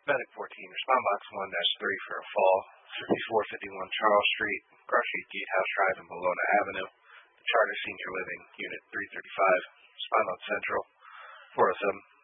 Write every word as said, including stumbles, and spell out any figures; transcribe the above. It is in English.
Medic fourteen, respond box one dash three for a fall, fifty-four fifty-one Charles Street, Cross Street Gatehouse Drive, and Bologna Avenue. The Charter Senior Living, Unit three thirty-five, respond on Central, four oh seven.